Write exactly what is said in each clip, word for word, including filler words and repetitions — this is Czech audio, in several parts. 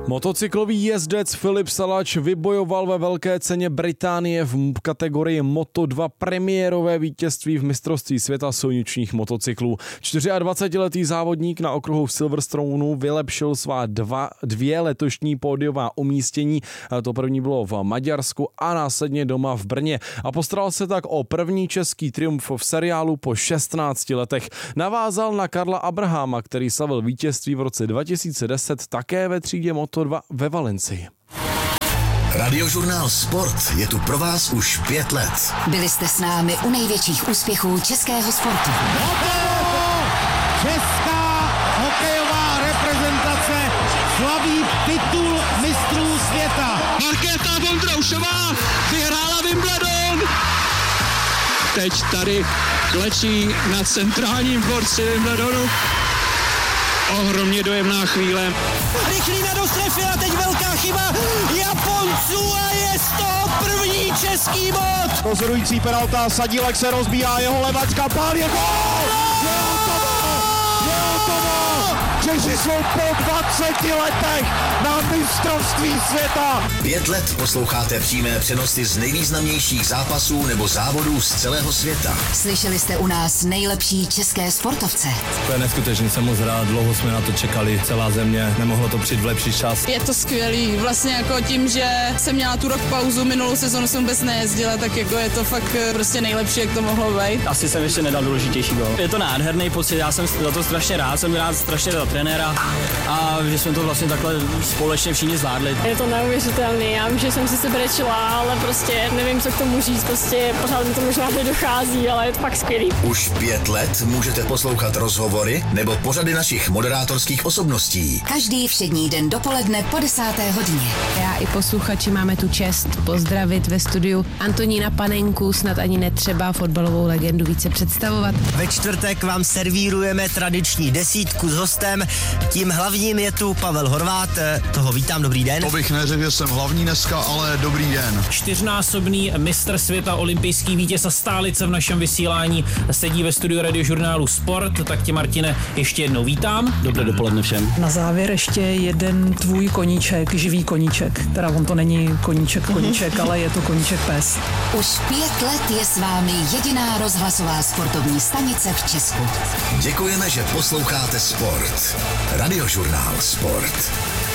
Motocyklový jezdec Filip Salač vybojoval ve velké ceně Británie v kategorii Moto dva premiérové vítězství v mistrovství světa silničních motocyklů. dvacetičtyřletý závodník na okruhu v Silverstonu vylepšil svá dva, dvě letošní pódiová umístění. To první bylo v Maďarsku a následně doma v Brně. A postaral se tak o první český triumf v seriálu po šestnácti letech. Navázal na Karla Abrahama, který slavil vítězství v roce dva tisíce deset také ve třídě Moto dva ve Valencii. Radiožurnál Sport je tu pro vás už pět let. Byli jste s námi u největších úspěchů českého sportu. Česká hokejová reprezentace slaví titul mistrů světa. Markéta Vondroušová vyhrála Wimbledon. Teď tady klečí na centrálním dvorci Wimbledonu. Ohromně dojemná chvíle. Rychlý na dostrefil a teď velká chyba Japonců a je z toho první český bod. Rozhodující penalta, Sadílek se rozbíhá, jeho levačka, pál, je gól! Je hotovo! Je hotovo! Češi jsou po dvaceti letech na mistrovství světa. Pět let posloucháte přímé přenosy z nejvýznamnějších zápasů nebo závodů z celého světa. Slyšeli jste u nás nejlepší české sportovce. To je neskutečný, jsem moc rád, dlouho jsme na to čekali, celá země, nemohlo to přijít v lepší čas. Je to skvělý, vlastně jako tím, že jsem měla tu rok pauzu, minulou sezonu jsem vůbec nejezdila, tak jako je to fakt prostě nejlepší, jak to mohlo být. Asi jsem ještě nedal důležitější gol. Je to nádherný pocit, já jsem za to strašně rád, jsem rád strašně za trenéra a že jsme to vlastně takhle společně všichni zvládli. Je to neuvěřitelný, já vím, že jsem si sebe brečila, ale prostě nevím, co k tomu říct, prostě pořád mi to možná nedochází, ale je to fakt skvělý. Už pět let můžete poslouchat rozhovory nebo pořady našich moderátorských osobností. Každý všední den dopoledne po desáté hodině. Já i posluchači máme tu čest pozdravit ve studiu Antonína Panenku, snad ani netřeba fotbalovou legendu více představovat. Ve čtvrtek vám servírujeme tradiční desítku s hostem, tím hlavním je tu Pavel Horvát, toho vítám, dobrý den. To bych neřekl, že jsem hlavní dneska, ale dobrý den. Čtyřnásobný mistr světa, olympijský vítěz a stálice v našem vysílání sedí ve studiu Radiožurnálu Sport, tak tě, Martine, ještě jednou vítám. Dobré dopoledne všem. Na závěr ještě jeden tvůj koníček, živý koníček, teda on to není koníček koníček, ale je to koníček pes. Už pět let je s vámi jediná rozhlasová sportovní stanice v Česku. Děkujeme, že posloucháte Sport. Radiožurnál Sport.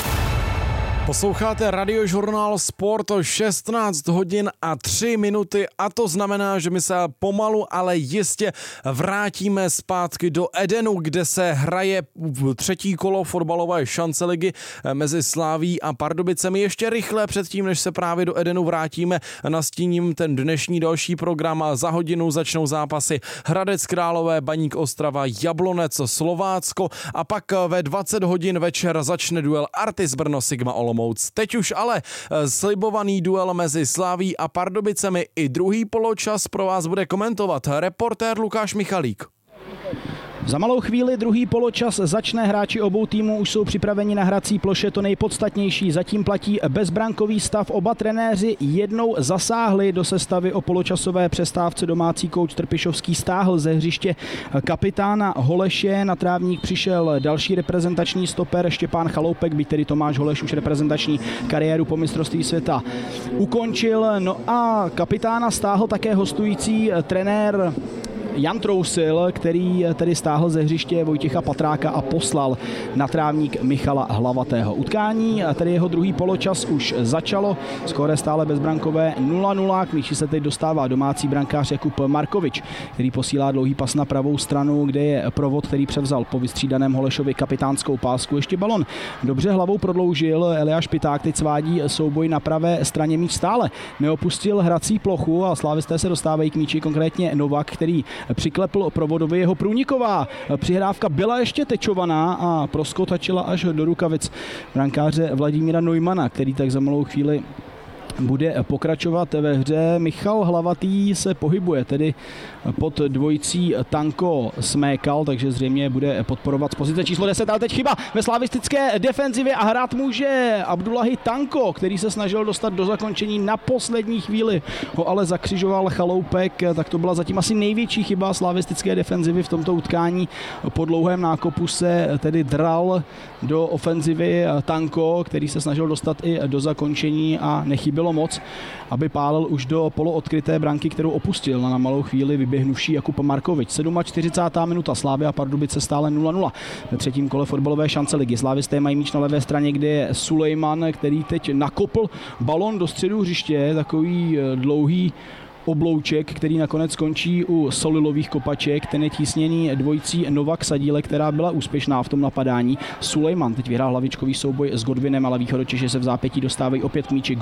Posloucháte Radiožurnál Sport o šestnáct hodin a tři minuty a to znamená, že my se pomalu, ale jistě vrátíme zpátky do Edenu, kde se hraje třetí kolo fotbalové šance ligy mezi Slaví a Pardubicemi. Ještě rychle předtím, než se právě do Edenu vrátíme, nastíním ten dnešní další program. Za hodinu začnou zápasy Hradec Králové, Baník Ostrava, Jablonec Slovácko a pak ve dvacet hodin večer začne duel Artis Brno Sigma Olomouc. Teď už ale slibovaný duel mezi Slaví a Pardubicemi i druhý poločas pro vás bude komentovat reportér Lukáš Michalík. Za malou chvíli druhý poločas začne, hráči obou týmů už jsou připraveni na hrací ploše, to nejpodstatnější. Zatím platí bezbrankový stav, oba trenéři jednou zasáhli do sestavy o poločasové přestávce. Domácí kouč Trpišovský stáhl ze hřiště kapitána Holeše, na trávník přišel další reprezentační stoper Štěpán Chaloupek, byť tedy Tomáš Holeš už reprezentační kariéru po mistrovství světa ukončil. No a kapitána stáhl také hostující trenér Jan Trousil, který tedy stáhl ze hřiště Vojtěcha Patráka a poslal na trávník Michala Hlavatého. Utkání, tedy jeho druhý poločas už začalo, skóre stále bezbrankové nula nula, k míči se teď dostává domácí brankář Jakub Markovič, který posílá dlouhý pas na pravou stranu, kde je provod, který převzal po vystřídaném Holešovi kapitánskou pásku. Ještě balon dobře hlavou prodloužil Eliáš Piták, teď svádí souboj na pravé straně, míč stále neopustil hrací plochu a slávisté se dostávají k míči, konkrétně Novak, který přiklepl provodovi jeho průniková. Přihrávka byla ještě tečovaná a proskotačila až do rukavic brankáře Vladimíra Neumana, který tak za malou chvíli bude pokračovat ve hře. Michal Hlavatý se pohybuje tedy pod dvojicí Tanko Smékal, takže zřejmě bude podporovat z pozice číslo deset, ale teď chyba ve slavistické defenzivě a hrát může Abdullahi Tanko, který se snažil dostat do zakončení na poslední chvíli, ho ale zakřižoval Chaloupek, tak to byla zatím asi největší chyba slavistické defenzivy v tomto utkání. Po dlouhém nákopu se tedy dral do ofenzivy Tanko, který se snažil dostat i do zakončení a nechybělo moc, aby pálil už do poloodkryté branky, kterou opustil na malou chvíli vyběhnuvší Jakub Markovič. čtyřicátá sedmá minuta, Slavia Pardubice stále nula nula. Ve třetím kole fotbalové šance ligy slávisté mají míč na levé straně, kde je Sulejman, který teď nakopl balon do středu hřiště, takový dlouhý oblouček, který nakonec skončí u Solilových kopaček. Ten je tísněný dvojicí Novak Sadílek, která byla úspěšná v tom napadání. Sulejman teď vyhrál hlavičkový souboj s Godwinem, ale Východočeši se v zápětí dostávají opět k míči.